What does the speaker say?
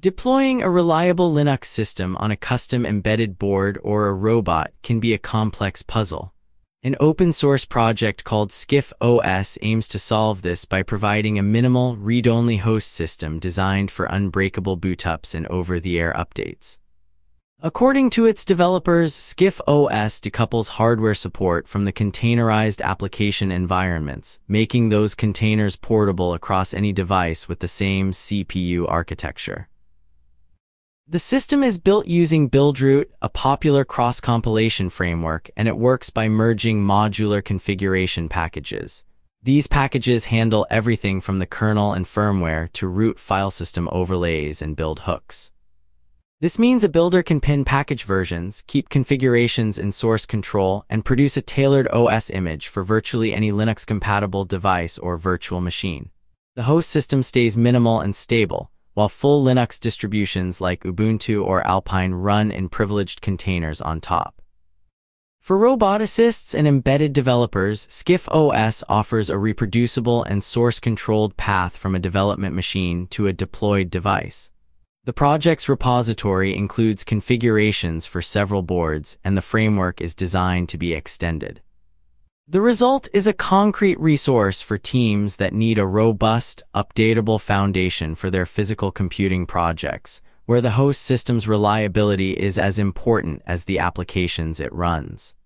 Deploying a reliable Linux system on a custom embedded board or a robot can be a complex puzzle. An open-source project called Skiff OS aims to solve this by providing a minimal, read-only host system designed for unbreakable bootups and over-the-air updates. According to its developers, Skiff OS decouples hardware support from the containerized application environments, making those containers portable across any device with the same CPU architecture. The system is built using Buildroot, a popular cross-compilation framework, and it works by merging modular configuration packages. These packages handle everything from the kernel and firmware to root file system overlays and build hooks. This means a builder can pin package versions, keep configurations in source control, and produce a tailored OS image for virtually any Linux-compatible device or virtual machine. The host system stays minimal and stable, while full Linux distributions like Ubuntu or Alpine run in privileged containers on top. For roboticists and embedded developers, Skiff OS offers a reproducible and source-controlled path from a development machine to a deployed device. The project's repository includes configurations for several boards, and the framework is designed to be extended. The result is a concrete resource for teams that need a robust, updatable foundation for their physical computing projects, where the host system's reliability is as important as the applications it runs.